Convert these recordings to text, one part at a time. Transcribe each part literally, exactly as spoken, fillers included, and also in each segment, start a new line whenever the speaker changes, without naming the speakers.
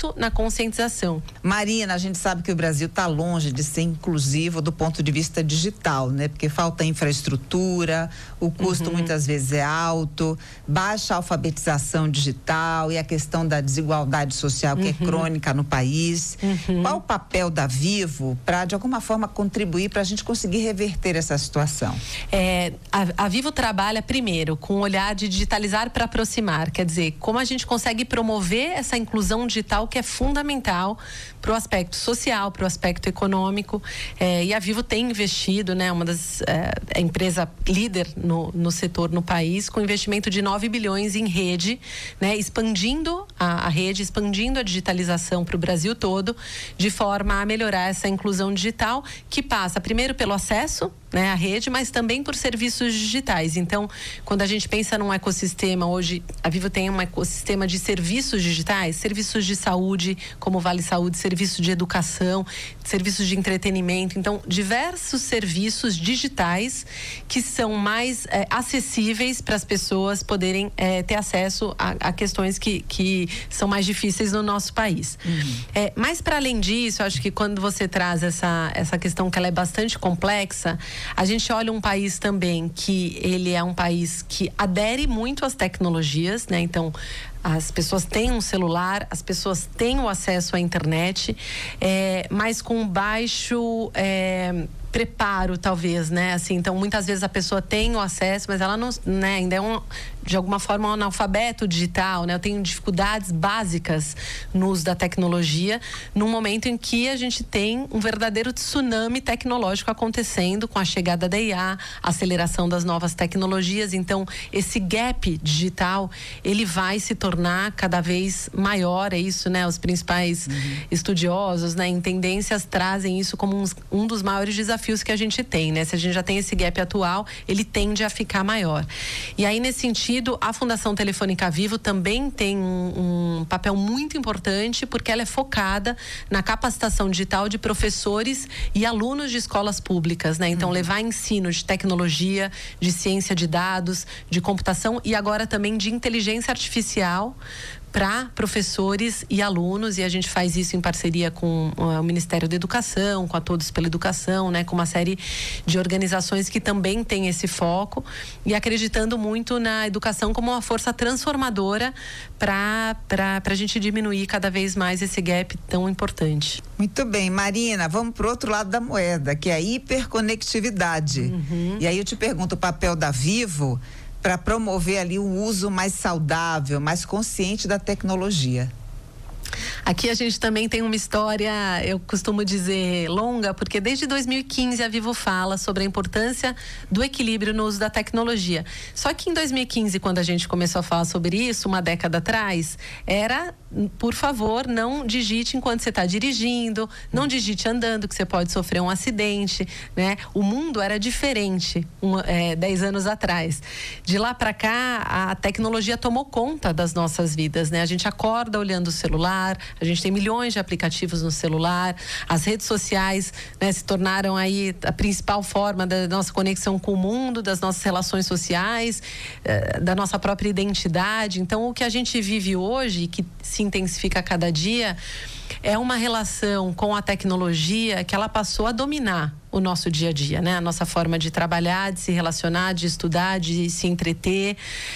muito na conscientização.
Marina, a gente sabe que o Brasil está longe de ser inclusivo do ponto de vista digital, né? Porque falta infraestrutura, o custo uhum. muitas vezes é alto, baixa alfabetização digital e a questão da desigualdade social que uhum. é crônica no país. Uhum. Qual o papel da Vivo para, de alguma forma, contribuir para a gente conseguir reverter essa situação?
É, a, a Vivo trabalha primeiro com o olhar de digitalizar para aproximar, quer dizer, como a gente consegue promover essa inclusão digital que é fundamental para o aspecto social, para o aspecto econômico, é, e a Vivo tem investido, né, uma das é, a empresa líder no, no setor no país, com investimento de nove bilhões em rede, né, expandindo a, a rede, expandindo a digitalização para o Brasil todo, de forma a melhorar essa inclusão digital, que passa primeiro pelo acesso, né, à rede, mas também por serviços digitais. Então, quando a gente pensa num ecossistema, hoje a Vivo tem um ecossistema de serviços digitais, serviços de saúde, como Vale Saúde, serviços de educação, serviços de entretenimento, então diversos serviços digitais que são mais é, acessíveis para as pessoas poderem é, ter acesso a, a questões que, que são mais difíceis no nosso país. Uhum. É, mas para além disso, acho que quando você traz essa, essa questão que ela é bastante complexa, a gente olha um país também que ele é um país que adere muito às tecnologias, né? Então, as pessoas têm um celular, as pessoas têm o acesso à internet, é, mas com baixo é, preparo, talvez, né? Assim, então, muitas vezes a pessoa tem o acesso, mas ela não, né, ainda é um, de alguma forma, um analfabeto digital, né? Eu tenho dificuldades básicas no uso da tecnologia, num momento em que a gente tem um verdadeiro tsunami tecnológico acontecendo com a chegada da I A, a aceleração das novas tecnologias. Então, esse gap digital, ele vai se tornar cada vez maior, é isso, né? Os principais uhum. estudiosos, né, em tendências trazem isso como um, um dos maiores desafios que a gente tem, né? Se a gente já tem esse gap atual, ele tende a ficar maior. E aí, nesse sentido, a Fundação Telefônica Vivo também tem um, um papel muito importante, porque ela é focada na capacitação digital de professores e alunos de escolas públicas, né? Então, uhum. levar ensino de tecnologia, de ciência de dados, de computação e agora também de inteligência artificial para professores e alunos, e a gente faz isso em parceria com o Ministério da Educação, com a Todos pela Educação, né, com uma série de organizações que também tem esse foco, e acreditando muito na educação como uma força transformadora para para a gente diminuir cada vez mais esse gap tão importante.
Muito bem, Marina, vamos para o outro lado da moeda, que é a hiperconectividade. Uhum. E aí eu te pergunto, o papel da Vivo para promover ali um uso mais saudável, mais consciente da tecnologia.
Aqui a gente também tem uma história, eu costumo dizer, longa, porque desde dois mil e quinze a Vivo fala sobre a importância do equilíbrio no uso da tecnologia. Só que em dois mil e quinze, quando a gente começou a falar sobre isso, uma década atrás, era, por favor, não digite enquanto você está dirigindo, não digite andando, que você pode sofrer um acidente, né? O mundo era diferente um, é, dez anos atrás. De lá para cá, a tecnologia tomou conta das nossas vidas, né? A gente acorda olhando o celular, a gente tem milhões de aplicativos no celular, as redes sociais, né, se tornaram aí a principal forma da nossa conexão com o mundo, das nossas relações sociais, eh, da nossa própria identidade. Então, o que a gente vive hoje, que se intensifica a cada dia, é uma relação com a tecnologia que ela passou a dominar o nosso dia a dia, né? A nossa forma de trabalhar, de se relacionar, de estudar, de se entreter,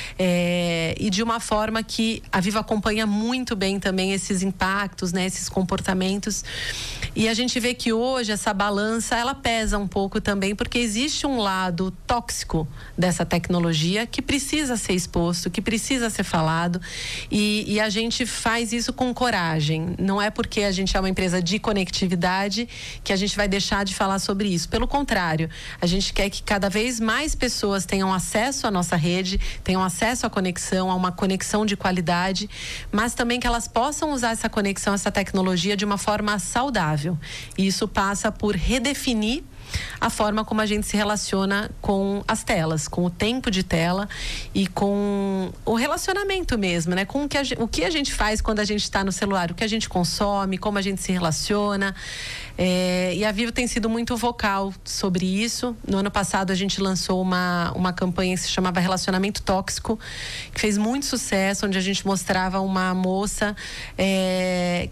é, e de uma forma que a Vivo acompanha muito bem também esses impactos, né? Esses comportamentos, e a gente vê que hoje essa balança, ela pesa um pouco também, porque existe um lado tóxico dessa tecnologia que precisa ser exposto, que precisa ser falado, e, e a gente faz isso com coragem. Não é porque a gente é uma empresa de conectividade que a gente vai deixar de falar sobre isso. Pelo contrário, a gente quer que cada vez mais pessoas tenham acesso à nossa rede, tenham acesso à conexão, a uma conexão de qualidade, mas também que elas possam usar essa conexão, essa tecnologia de uma forma saudável. E isso passa por redefinir a forma como a gente se relaciona com as telas, com o tempo de tela e com o relacionamento mesmo, né? Com o que a gente, o que a gente faz quando a gente está no celular, o que a gente consome, como a gente se relaciona. É, e a Vivo tem sido muito vocal sobre isso. No ano passado a gente lançou uma, uma campanha que se chamava Relacionamento Tóxico, que fez muito sucesso, onde a gente mostrava uma moça é,